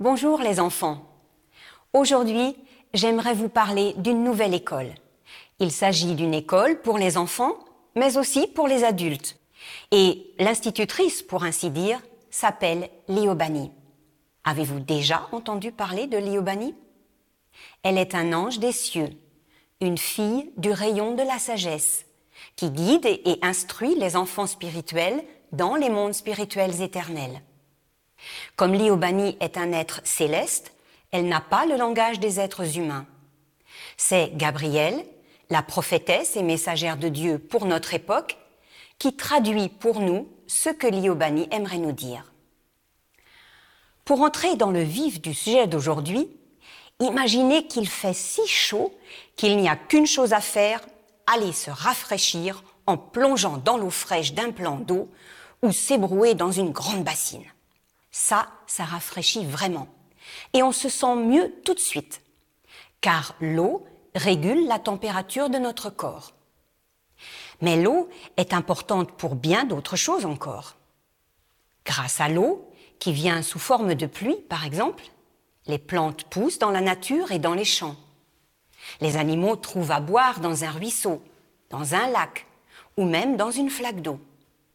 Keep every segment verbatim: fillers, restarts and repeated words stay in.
Bonjour les enfants. Aujourd'hui, j'aimerais vous parler d'une nouvelle école. Il s'agit d'une école pour les enfants, mais aussi pour les adultes. Et l'institutrice, pour ainsi dire, s'appelle Liobani. Avez-vous déjà entendu parler de Liobani ? Elle est un ange des cieux, une fille du rayon de la sagesse, qui guide et instruit les enfants spirituels dans les mondes spirituels éternels. Comme Liobani est un être céleste, elle n'a pas le langage des êtres humains. C'est Gabrielle, la prophétesse et messagère de Dieu pour notre époque, qui traduit pour nous ce que Liobani aimerait nous dire. Pour entrer dans le vif du sujet d'aujourd'hui, imaginez qu'il fait si chaud qu'il n'y a qu'une chose à faire, aller se rafraîchir en plongeant dans l'eau fraîche d'un plan d'eau ou s'ébrouer dans une grande bassine. Ça, ça rafraîchit vraiment. Et on se sent mieux tout de suite, car l'eau régule la température de notre corps. Mais l'eau est importante pour bien d'autres choses encore. Grâce à l'eau, qui vient sous forme de pluie par exemple, les plantes poussent dans la nature et dans les champs. Les animaux trouvent à boire dans un ruisseau, dans un lac ou même dans une flaque d'eau.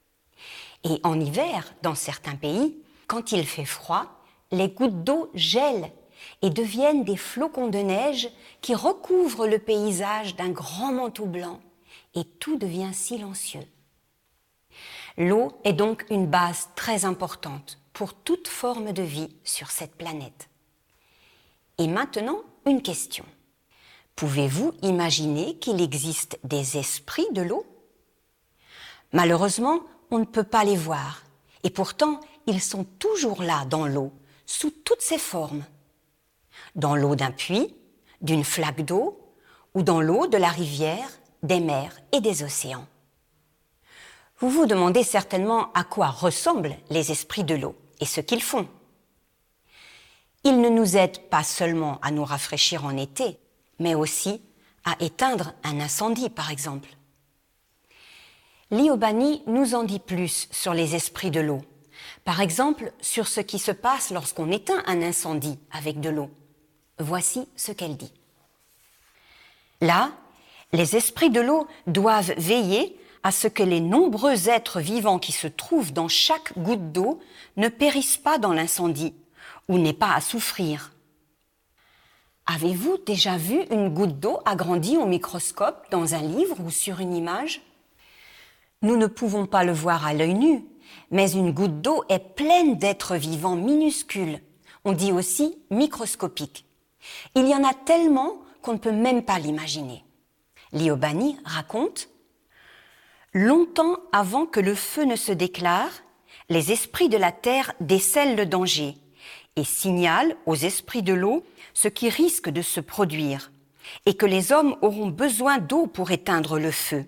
Et en hiver, dans certains pays, quand il fait froid, les gouttes d'eau gèlent et deviennent des flocons de neige qui recouvrent le paysage d'un grand manteau blanc et tout devient silencieux. L'eau est donc une base très importante pour toute forme de vie sur cette planète. Et maintenant, une question. Pouvez-vous imaginer qu'il existe des esprits de l'eau ? Malheureusement, on ne peut pas les voir. Et pourtant, ils sont toujours là dans l'eau, sous toutes ses formes. Dans l'eau d'un puits, d'une flaque d'eau, ou dans l'eau de la rivière, des mers et des océans. Vous vous demandez certainement à quoi ressemblent les esprits de l'eau et ce qu'ils font. Ils ne nous aident pas seulement à nous rafraîchir en été, mais aussi à éteindre un incendie, par exemple. Liobani nous en dit plus sur les esprits de l'eau. Par exemple, sur ce qui se passe lorsqu'on éteint un incendie avec de l'eau. Voici ce qu'elle dit. Là, les esprits de l'eau doivent veiller à ce que les nombreux êtres vivants qui se trouvent dans chaque goutte d'eau ne périssent pas dans l'incendie ou n'aient pas à souffrir. Avez-vous déjà vu une goutte d'eau agrandie au microscope dans un livre ou sur une image ? Nous ne pouvons pas le voir à l'œil nu, mais une goutte d'eau est pleine d'êtres vivants minuscules. On dit aussi microscopiques. Il y en a tellement qu'on ne peut même pas l'imaginer. Liobani raconte « Longtemps avant que le feu ne se déclare, les esprits de la terre décèlent le danger et signalent aux esprits de l'eau ce qui risque de se produire et que les hommes auront besoin d'eau pour éteindre le feu.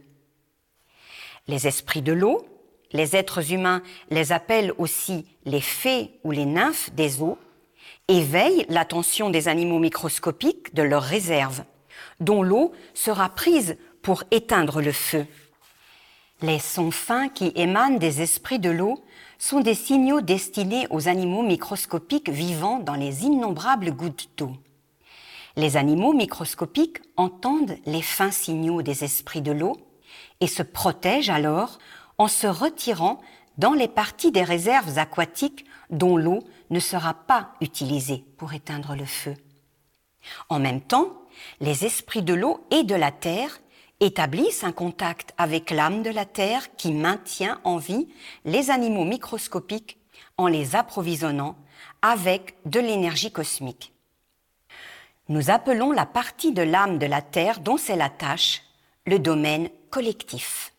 Les esprits de l'eau, les êtres humains les appellent aussi les fées ou les nymphes des eaux, éveillent l'attention des animaux microscopiques de leurs réserves, dont l'eau sera prise pour éteindre le feu. Les sons fins qui émanent des esprits de l'eau sont des signaux destinés aux animaux microscopiques vivant dans les innombrables gouttes d'eau. Les animaux microscopiques entendent les fins signaux des esprits de l'eau et se protègent alors en se retirant dans les parties des réserves aquatiques dont l'eau ne sera pas utilisée pour éteindre le feu. En même temps, les esprits de l'eau et de la terre établissent un contact avec l'âme de la terre qui maintient en vie les animaux microscopiques en les approvisionnant avec de l'énergie cosmique. Nous appelons la partie de l'âme de la terre dont c'est la tâche le domaine collectif.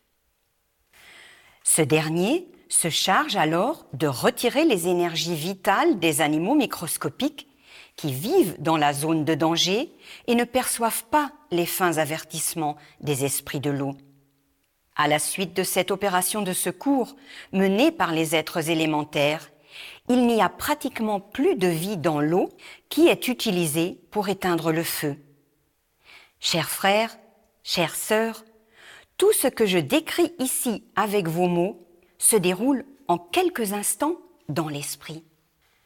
Ce dernier se charge alors de retirer les énergies vitales des animaux microscopiques qui vivent dans la zone de danger et ne perçoivent pas les fins avertissements des esprits de l'eau. À la suite de cette opération de secours menée par les êtres élémentaires, il n'y a pratiquement plus de vie dans l'eau qui est utilisée pour éteindre le feu. Chers frères, chères sœurs, tout ce que je décris ici avec vos mots se déroule en quelques instants dans l'esprit.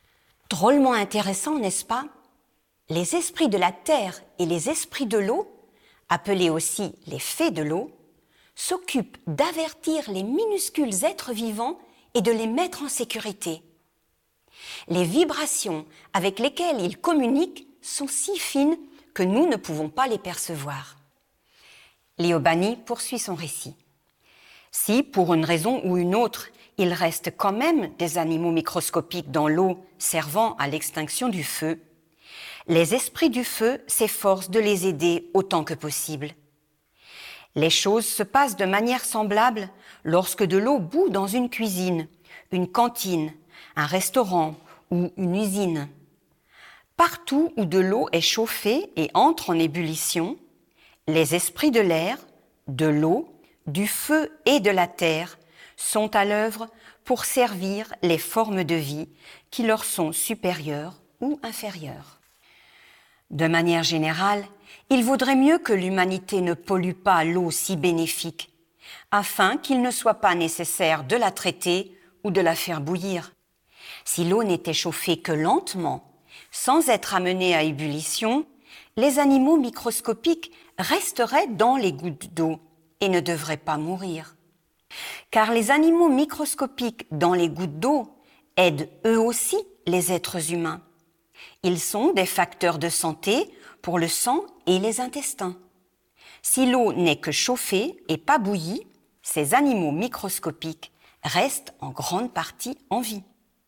Drôlement intéressant, n'est-ce pas? Les esprits de la terre et les esprits de l'eau, appelés aussi les fées de l'eau, s'occupent d'avertir les minuscules êtres vivants et de les mettre en sécurité. Les vibrations avec lesquelles ils communiquent sont si fines que nous ne pouvons pas les percevoir. Liobani poursuit son récit. Si, pour une raison ou une autre, il reste quand même des animaux microscopiques dans l'eau servant à l'extinction du feu, les esprits du feu s'efforcent de les aider autant que possible. Les choses se passent de manière semblable lorsque de l'eau bout dans une cuisine, une cantine, un restaurant ou une usine. Partout où de l'eau est chauffée et entre en ébullition, les esprits de l'air, de l'eau, du feu et de la terre sont à l'œuvre pour servir les formes de vie qui leur sont supérieures ou inférieures. De manière générale, il vaudrait mieux que l'humanité ne pollue pas l'eau si bénéfique, afin qu'il ne soit pas nécessaire de la traiter ou de la faire bouillir. Si l'eau n'était chauffée que lentement, sans être amenée à ébullition, les animaux microscopiques resteraient dans les gouttes d'eau et ne devraient pas mourir. Car les animaux microscopiques dans les gouttes d'eau aident eux aussi les êtres humains. Ils sont des facteurs de santé pour le sang et les intestins. Si l'eau n'est que chauffée et pas bouillie, ces animaux microscopiques restent en grande partie en vie.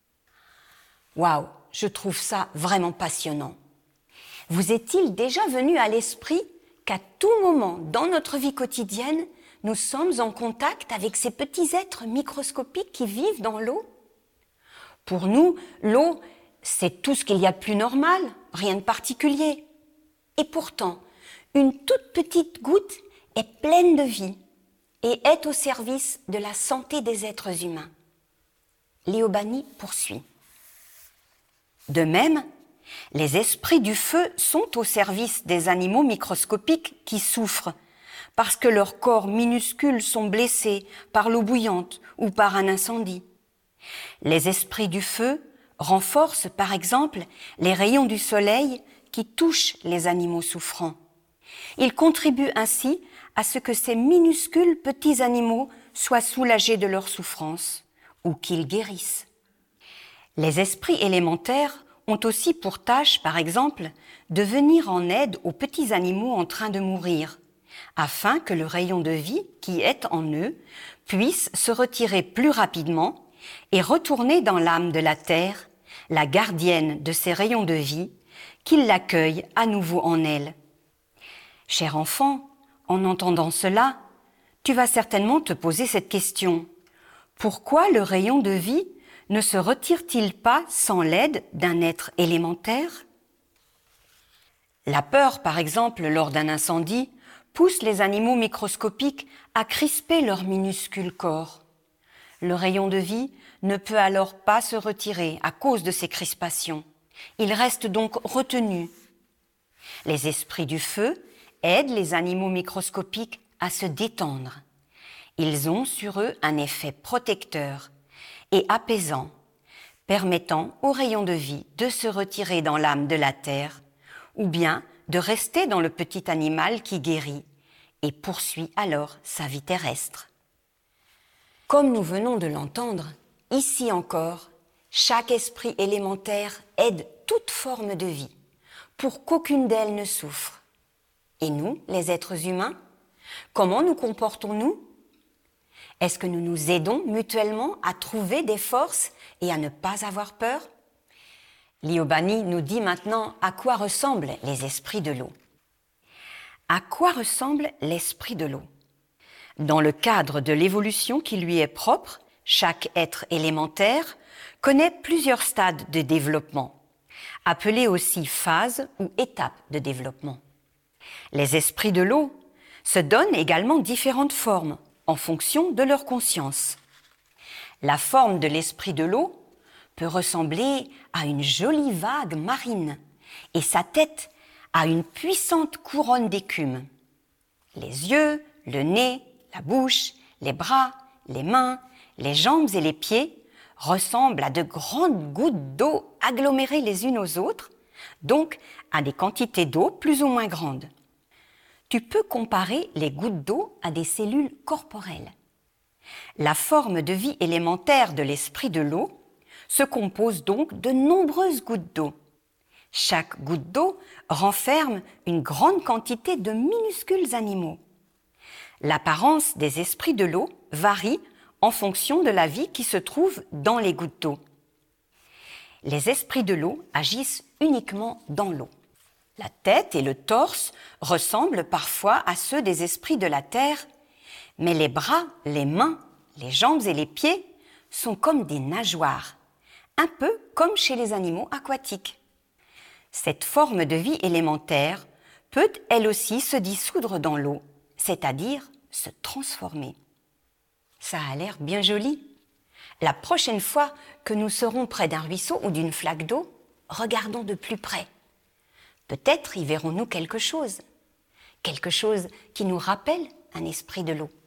Waouh, je trouve ça vraiment passionnant. Vous est-il déjà venu à l'esprit qu'à tout moment dans notre vie quotidienne, nous sommes en contact avec ces petits êtres microscopiques qui vivent dans l'eau? Pour nous, l'eau, c'est tout ce qu'il y a de plus normal, rien de particulier. Et pourtant, une toute petite goutte est pleine de vie et est au service de la santé des êtres humains. Liobani poursuit. De même, les esprits du feu sont au service des animaux microscopiques qui souffrent parce que leurs corps minuscules sont blessés par l'eau bouillante ou par un incendie. Les esprits du feu renforcent par exemple les rayons du soleil qui touchent les animaux souffrants. Ils contribuent ainsi à ce que ces minuscules petits animaux soient soulagés de leur souffrance ou qu'ils guérissent. Les esprits élémentaires ont aussi pour tâche, par exemple, de venir en aide aux petits animaux en train de mourir, afin que le rayon de vie qui est en eux puisse se retirer plus rapidement et retourner dans l'âme de la terre, la gardienne de ces rayons de vie, qu'il l'accueille à nouveau en elle. Cher enfant, en entendant cela, tu vas certainement te poser cette question. Pourquoi le rayon de vie ne se retire-t-il pas sans l'aide d'un être élémentaire? La peur, par exemple, lors d'un incendie, pousse les animaux microscopiques à crisper leur minuscule corps. Le rayon de vie ne peut alors pas se retirer à cause de ces crispations. Il reste donc retenu. Les esprits du feu aident les animaux microscopiques à se détendre. Ils ont sur eux un effet protecteur et apaisant, permettant au rayon de vie de se retirer dans l'âme de la terre, ou bien de rester dans le petit animal qui guérit et poursuit alors sa vie terrestre. Comme nous venons de l'entendre, ici encore, chaque esprit élémentaire aide toute forme de vie, pour qu'aucune d'elles ne souffre. Et nous, les êtres humains, comment nous comportons-nous? Est-ce que nous nous aidons mutuellement à trouver des forces et à ne pas avoir peur? Liobani nous dit maintenant à quoi ressemblent les esprits de l'eau. À quoi ressemble l'esprit de l'eau? Dans le cadre de l'évolution qui lui est propre, chaque être élémentaire connaît plusieurs stades de développement, appelés aussi phases ou étapes de développement. Les esprits de l'eau se donnent également différentes formes en fonction de leur conscience. La forme de l'esprit de l'eau peut ressembler à une jolie vague marine et sa tête à une puissante couronne d'écume. Les yeux, le nez, la bouche, les bras, les mains, les jambes et les pieds ressemblent à de grandes gouttes d'eau agglomérées les unes aux autres, donc à des quantités d'eau plus ou moins grandes. Tu peux comparer les gouttes d'eau à des cellules corporelles. La forme de vie élémentaire de l'esprit de l'eau se compose donc de nombreuses gouttes d'eau. Chaque goutte d'eau renferme une grande quantité de minuscules animaux. L'apparence des esprits de l'eau varie en fonction de la vie qui se trouve dans les gouttes d'eau. Les esprits de l'eau agissent uniquement dans l'eau. La tête et le torse ressemblent parfois à ceux des esprits de la terre, mais les bras, les mains, les jambes et les pieds sont comme des nageoires, un peu comme chez les animaux aquatiques. Cette forme de vie élémentaire peut elle aussi se dissoudre dans l'eau, c'est-à-dire se transformer. Ça a l'air bien joli. La prochaine fois que nous serons près d'un ruisseau ou d'une flaque d'eau, regardons de plus près. Peut-être y verrons-nous quelque chose, quelque chose qui nous rappelle un esprit de l'eau.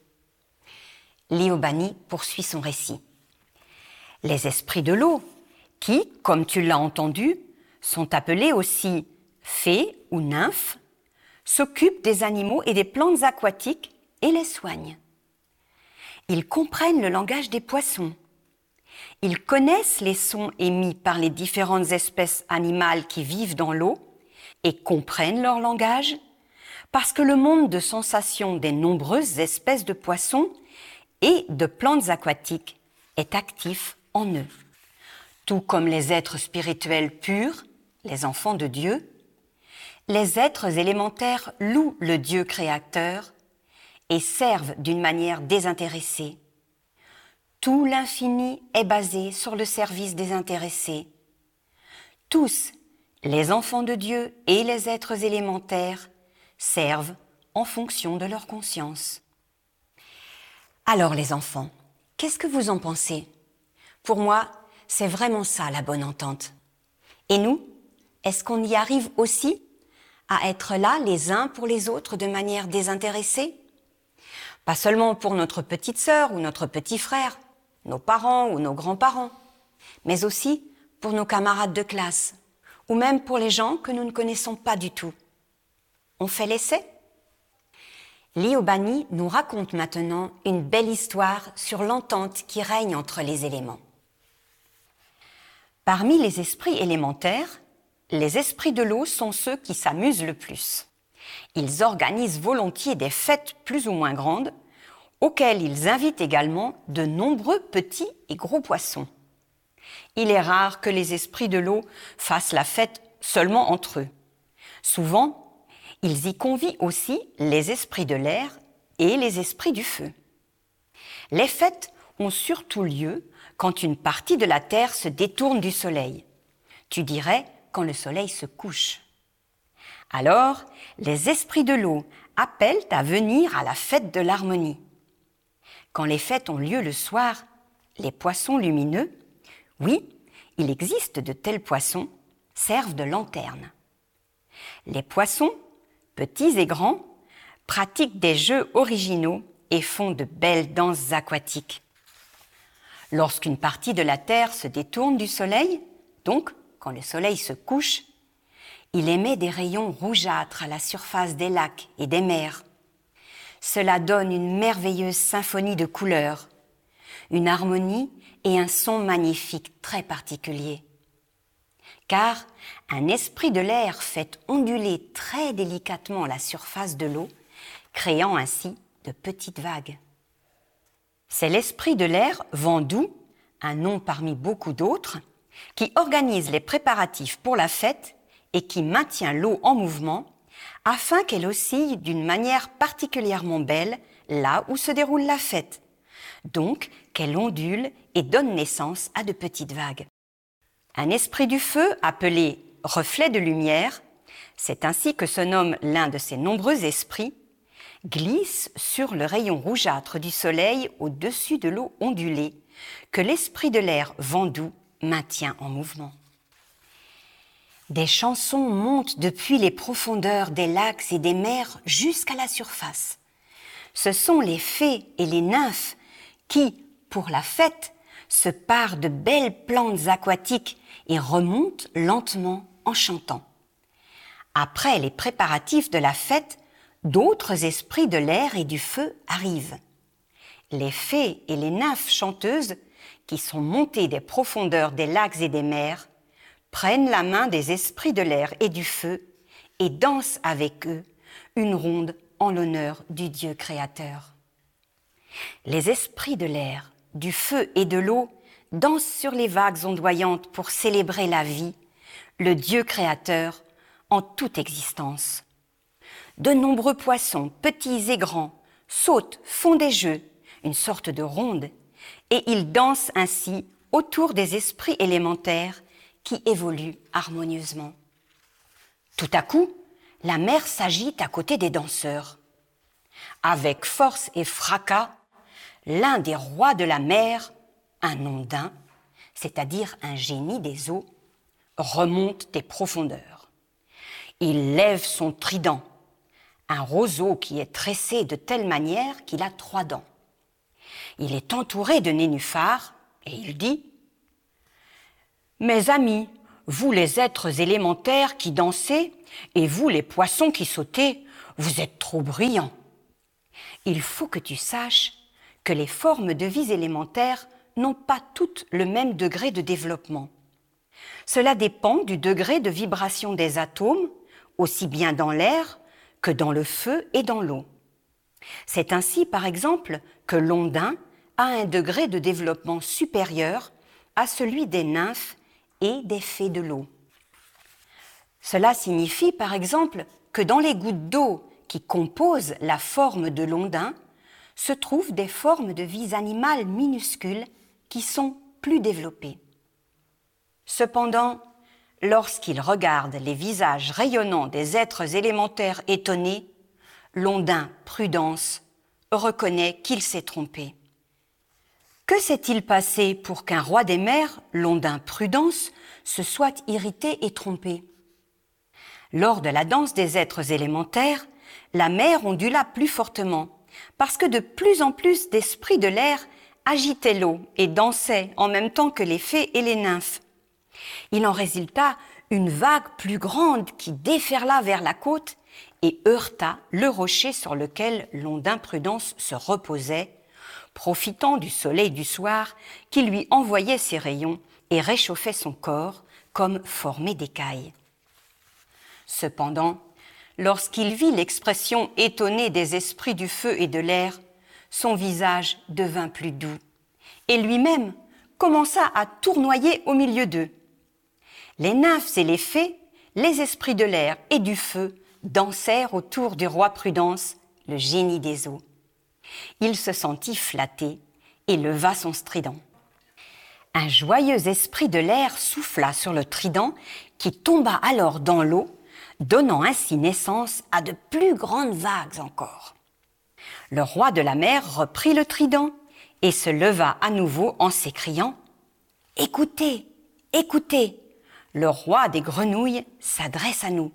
Liobani poursuit son récit. Les esprits de l'eau, qui, comme tu l'as entendu, sont appelés aussi fées ou nymphes, s'occupent des animaux et des plantes aquatiques et les soignent. Ils comprennent le langage des poissons. Ils connaissent les sons émis par les différentes espèces animales qui vivent dans l'eau et comprennent leur langage parce que le monde de sensations des nombreuses espèces de poissons et de plantes aquatiques est actif en eux. Tout comme les êtres spirituels purs, les enfants de Dieu, les êtres élémentaires louent le Dieu créateur et servent d'une manière désintéressée. Tout l'infini est basé sur le service désintéressé. Tous, les enfants de Dieu et les êtres élémentaires, servent en fonction de leur conscience. Alors les enfants, qu'est-ce que vous en pensez ? Pour moi, c'est vraiment ça la bonne entente. Et nous, est-ce qu'on y arrive aussi à être là les uns pour les autres de manière désintéressée ? Pas seulement pour notre petite sœur ou notre petit frère, nos parents ou nos grands-parents, mais aussi pour nos camarades de classe, ou même pour les gens que nous ne connaissons pas du tout. On fait l'essai ? Liobani nous raconte maintenant une belle histoire sur l'entente qui règne entre les éléments. Parmi les esprits élémentaires, les esprits de l'eau sont ceux qui s'amusent le plus. Ils organisent volontiers des fêtes plus ou moins grandes, auxquelles ils invitent également de nombreux petits et gros poissons. Il est rare que les esprits de l'eau fassent la fête seulement entre eux. Souvent, ils y convient aussi les esprits de l'air et les esprits du feu. Les fêtes ont surtout lieu quand une partie de la terre se détourne du soleil. Tu dirais quand le soleil se couche. Alors, les esprits de l'eau appellent à venir à la fête de l'harmonie. Quand les fêtes ont lieu le soir, les poissons lumineux, oui, il existe de tels poissons, servent de lanterne. Les poissons, petits et grands, pratiquent des jeux originaux et font de belles danses aquatiques. Lorsqu'une partie de la terre se détourne du soleil, donc quand le soleil se couche, il émet des rayons rougeâtres à la surface des lacs et des mers. Cela donne une merveilleuse symphonie de couleurs, une harmonie et un son magnifique très particulier. Car un esprit de l'air fait onduler très délicatement la surface de l'eau, créant ainsi de petites vagues. C'est l'esprit de l'air Vandou, un nom parmi beaucoup d'autres, qui organise les préparatifs pour la fête et qui maintient l'eau en mouvement afin qu'elle oscille d'une manière particulièrement belle là où se déroule la fête, donc qu'elle ondule et donne naissance à de petites vagues. Un esprit du feu appelé reflet de lumière, c'est ainsi que se nomme l'un de ces nombreux esprits, glisse sur le rayon rougeâtre du soleil au-dessus de l'eau ondulée que l'esprit de l'air Vandou maintient en mouvement. Des chansons montent depuis les profondeurs des lacs et des mers jusqu'à la surface. Ce sont les fées et les nymphes qui, pour la fête, se pare de belles plantes aquatiques et remonte lentement en chantant. Après les préparatifs de la fête, d'autres esprits de l'air et du feu arrivent. Les fées et les nymphes chanteuses, qui sont montées des profondeurs des lacs et des mers, prennent la main des esprits de l'air et du feu et dansent avec eux une ronde en l'honneur du Dieu créateur. Les esprits de l'air, du feu et de l'eau dansent sur les vagues ondoyantes pour célébrer la vie, le Dieu créateur en toute existence. De nombreux poissons, petits et grands, sautent, font des jeux, une sorte de ronde, et ils dansent ainsi autour des esprits élémentaires qui évoluent harmonieusement. Tout à coup, la mer s'agite à côté des danseurs. Avec force et fracas, l'un des rois de la mer, un ondin, c'est-à-dire un génie des eaux, remonte des profondeurs. Il lève son trident, un roseau qui est tressé de telle manière qu'il a trois dents. Il est entouré de nénuphars et il dit « Mes amis, vous les êtres élémentaires qui dansez et vous les poissons qui sautez, vous êtes trop brillants. Il faut que tu saches que les formes de vie élémentaires n'ont pas toutes le même degré de développement. Cela dépend du degré de vibration des atomes, aussi bien dans l'air que dans le feu et dans l'eau. C'est ainsi, par exemple, que l'ondin a un degré de développement supérieur à celui des nymphes et des fées de l'eau. Cela signifie, par exemple, que dans les gouttes d'eau qui composent la forme de l'ondin se trouvent des formes de vie animales minuscules qui sont plus développées. Cependant, lorsqu'il regarde les visages rayonnants des êtres élémentaires étonnés, l'ondin Prudence reconnaît qu'il s'est trompé. Que s'est-il passé pour qu'un roi des mers, l'ondin Prudence, se soit irrité et trompé? Lors de la danse des êtres élémentaires, la mer ondula plus fortement, parce que de plus en plus d'esprits de l'air agitaient l'eau et dansaient en même temps que les fées et les nymphes. Il en résulta une vague plus grande qui déferla vers la côte et heurta le rocher sur lequel l'ondin Prudence se reposait, profitant du soleil du soir qui lui envoyait ses rayons et réchauffait son corps comme formé d'écailles. Cependant, lorsqu'il vit l'expression étonnée des esprits du feu et de l'air, son visage devint plus doux et lui-même commença à tournoyer au milieu d'eux. Les nymphes et les fées, les esprits de l'air et du feu dansèrent autour du roi Prudence, le génie des eaux. Il se sentit flatté et leva son trident. Un joyeux esprit de l'air souffla sur le trident qui tomba alors dans l'eau, donnant ainsi naissance à de plus grandes vagues encore. Le roi de la mer reprit le trident et se leva à nouveau en s'écriant « Écoutez, écoutez, le roi des grenouilles s'adresse à nous. »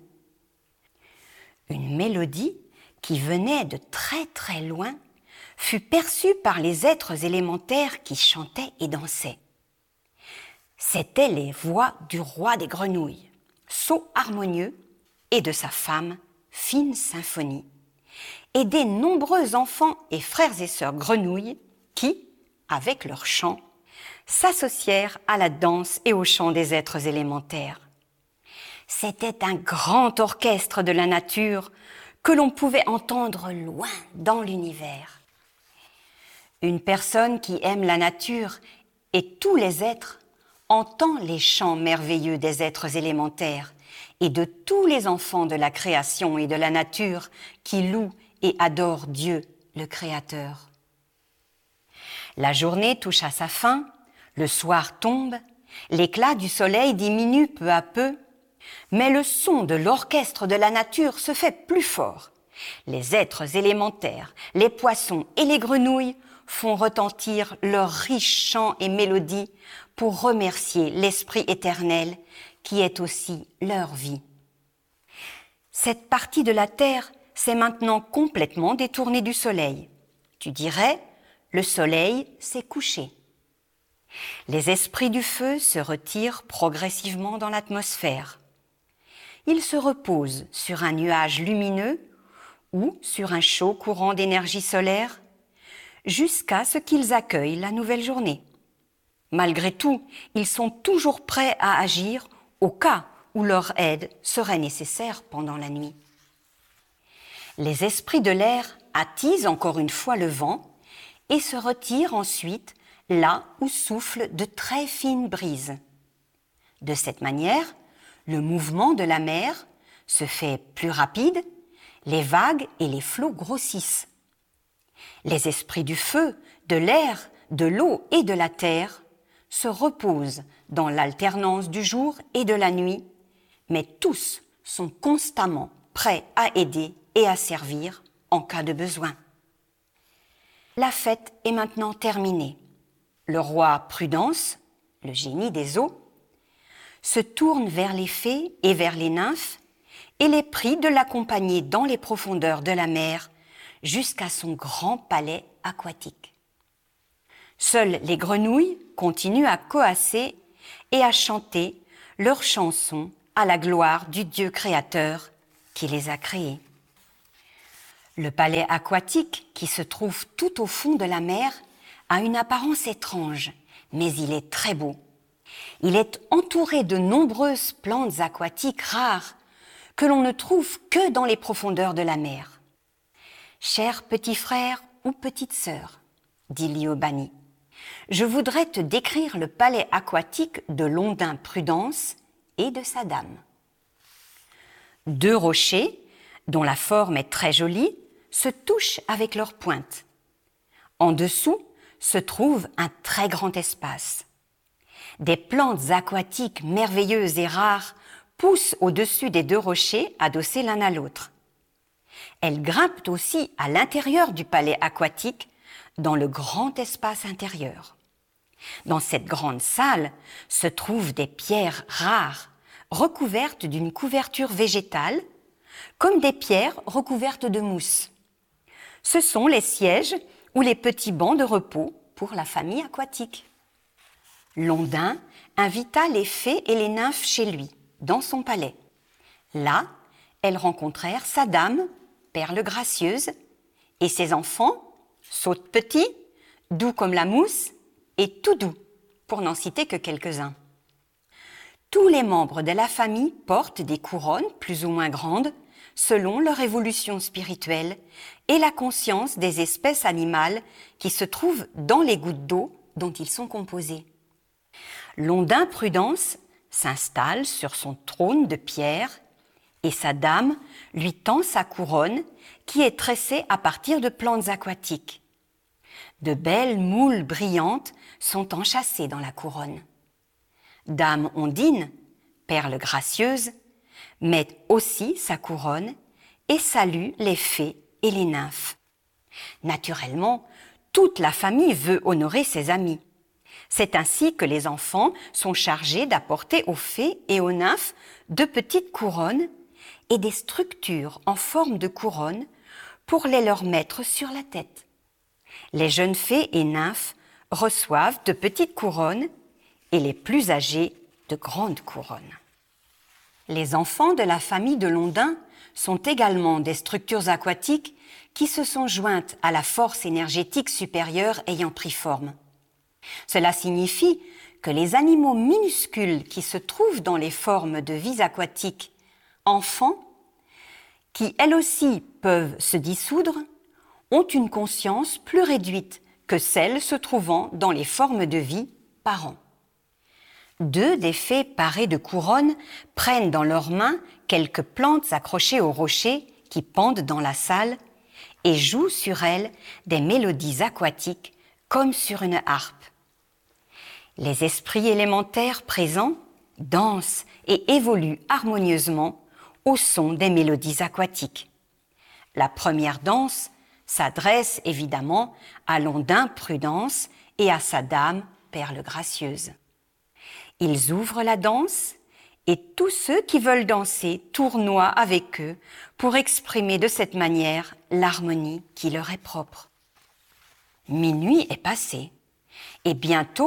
Une mélodie qui venait de très très loin fut perçue par les êtres élémentaires qui chantaient et dansaient. C'étaient les voix du roi des grenouilles, sot harmonieux, et de sa femme, fine symphonie, et des nombreux enfants et frères et sœurs grenouilles qui, avec leur chant, s'associèrent à la danse et au chant des êtres élémentaires. C'était un grand orchestre de la nature que l'on pouvait entendre loin dans l'univers. Une personne qui aime la nature et tous les êtres entend les chants merveilleux des êtres élémentaires et de tous les enfants de la création et de la nature qui louent et adorent Dieu, le Créateur. La journée touche à sa fin, le soir tombe, l'éclat du soleil diminue peu à peu, mais le son de l'orchestre de la nature se fait plus fort. Les êtres élémentaires, les poissons et les grenouilles font retentir leurs riches chants et mélodies pour remercier l'Esprit éternel qui est aussi leur vie. Cette partie de la terre s'est maintenant complètement détournée du soleil. Tu dirais, le soleil s'est couché. Les esprits du feu se retirent progressivement dans l'atmosphère. Ils se reposent sur un nuage lumineux ou sur un chaud courant d'énergie solaire jusqu'à ce qu'ils accueillent la nouvelle journée. Malgré tout, ils sont toujours prêts à agir au cas où leur aide serait nécessaire pendant la nuit. Les esprits de l'air attisent encore une fois le vent et se retirent ensuite là où soufflent de très fines brises. De cette manière, le mouvement de la mer se fait plus rapide, les vagues et les flots grossissent. Les esprits du feu, de l'air, de l'eau et de la terre se reposent dans l'alternance du jour et de la nuit, mais tous sont constamment prêts à aider et à servir en cas de besoin. La fête est maintenant terminée. Le roi Prudence, le génie des eaux, se tourne vers les fées et vers les nymphes et les prie de l'accompagner dans les profondeurs de la mer jusqu'à son grand palais aquatique. Seules les grenouilles continuent à coasser et à chanter leurs chansons à la gloire du Dieu créateur qui les a créés. Le palais aquatique, qui se trouve tout au fond de la mer, a une apparence étrange, mais il est très beau. Il est entouré de nombreuses plantes aquatiques rares que l'on ne trouve que dans les profondeurs de la mer. « Cher petit frère ou petite sœur, dit Lyobanie, je voudrais te décrire le palais aquatique de Londin Prudence et de sa dame. Deux rochers, dont la forme est très jolie, se touchent avec leurs pointes. En dessous se trouve un très grand espace. Des plantes aquatiques merveilleuses et rares poussent au-dessus des deux rochers adossés l'un à l'autre. Elles grimpent aussi à l'intérieur du palais aquatique, dans le grand espace intérieur. Dans cette grande salle se trouvent des pierres rares, recouvertes d'une couverture végétale, comme des pierres recouvertes de mousse. Ce sont les sièges ou les petits bancs de repos pour la famille aquatique. Londin invita les fées et les nymphes chez lui, dans son palais. Là, elles rencontrèrent sa dame, Perle gracieuse, et ses enfants, Saute petit, doux comme la mousse, et tout doux, pour n'en citer que quelques-uns. Tous les membres de la famille portent des couronnes plus ou moins grandes, selon leur évolution spirituelle et la conscience des espèces animales qui se trouvent dans les gouttes d'eau dont ils sont composés. Londin Prudence s'installe sur son trône de pierre et sa dame lui tend sa couronne qui est tressée à partir de plantes aquatiques. De belles moules brillantes sont enchâssées dans la couronne. Dame Ondine, perle gracieuse, met aussi sa couronne et salue les fées et les nymphes. Naturellement, toute la famille veut honorer ses amis. C'est ainsi que les enfants sont chargés d'apporter aux fées et aux nymphes de petites couronnes et des structures en forme de couronne pour les leur mettre sur la tête. Les jeunes fées et nymphes reçoivent de petites couronnes et les plus âgés de grandes couronnes. Les enfants de la famille de Londin sont également des structures aquatiques qui se sont jointes à la force énergétique supérieure ayant pris forme. Cela signifie que les animaux minuscules qui se trouvent dans les formes de vies aquatiques, enfants, qui elles aussi peuvent se dissoudre, ont une conscience plus réduite que celle se trouvant dans les formes de vie parents. Deux des fées parées de couronnes prennent dans leurs mains quelques plantes accrochées aux rochers qui pendent dans la salle et jouent sur elles des mélodies aquatiques comme sur une harpe. Les esprits élémentaires présents dansent et évoluent harmonieusement au son des mélodies aquatiques. La première danse s'adresse évidemment à Londin Prudence et à sa dame Perle gracieuse. Ils ouvrent la danse et tous ceux qui veulent danser tournoient avec eux pour exprimer de cette manière l'harmonie qui leur est propre. Minuit est passé et bientôt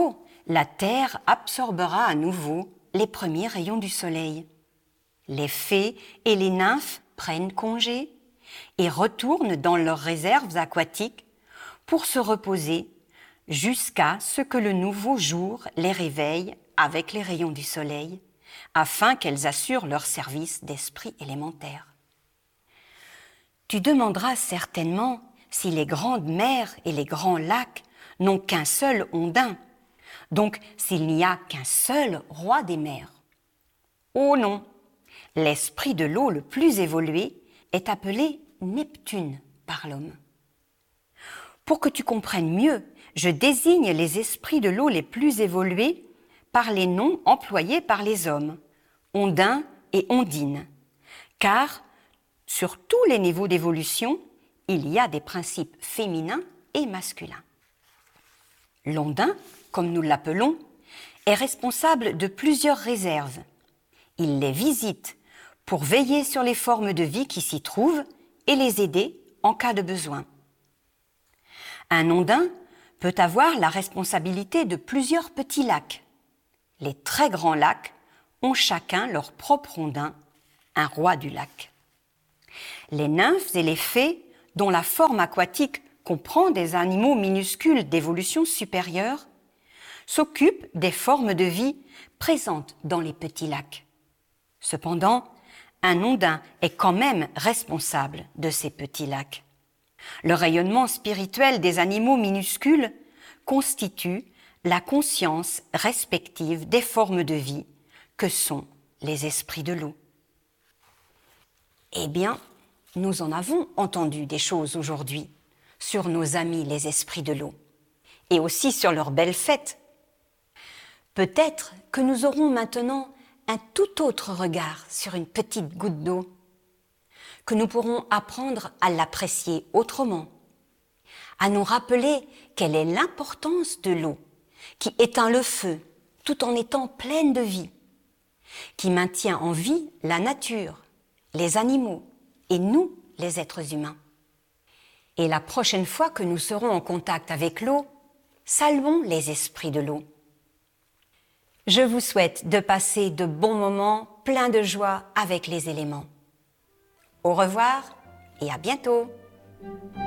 la terre absorbera à nouveau les premiers rayons du soleil. Les fées et les nymphes prennent congé et retournent dans leurs réserves aquatiques pour se reposer jusqu'à ce que le nouveau jour les réveille avec les rayons du soleil, afin qu'elles assurent leur service d'esprit élémentaire. Tu demanderas certainement si les grandes mers et les grands lacs n'ont qu'un seul ondin, donc s'il n'y a qu'un seul roi des mers. Oh non, l'esprit de l'eau le plus évolué est appelé Neptune par l'homme. Pour que tu comprennes mieux, je désigne les esprits de l'eau les plus évolués par les noms employés par les hommes, Ondin et Ondine, car sur tous les niveaux d'évolution, il y a des principes féminins et masculins. L'Ondin, comme nous l'appelons, est responsable de plusieurs réserves. Il les visite pour veiller sur les formes de vie qui s'y trouvent et les aider en cas de besoin. Un ondin peut avoir la responsabilité de plusieurs petits lacs. Les très grands lacs ont chacun leur propre ondin, un roi du lac. Les nymphes et les fées, dont la forme aquatique comprend des animaux minuscules d'évolution supérieure, s'occupent des formes de vie présentes dans les petits lacs. Cependant, un ondin est quand même responsable de ces petits lacs. Le rayonnement spirituel des animaux minuscules constitue la conscience respective des formes de vie que sont les esprits de l'eau. Eh bien, nous en avons entendu des choses aujourd'hui sur nos amis les esprits de l'eau et aussi sur leurs belles fêtes. Peut-être que nous aurons maintenant un tout autre regard sur une petite goutte d'eau, que nous pourrons apprendre à l'apprécier autrement, à nous rappeler quelle est l'importance de l'eau, qui éteint le feu tout en étant pleine de vie, qui maintient en vie la nature, les animaux et nous, les êtres humains. Et la prochaine fois que nous serons en contact avec l'eau, saluons les esprits de l'eau. Je vous souhaite de passer de bons moments pleins de joie avec les éléments. Au revoir et à bientôt.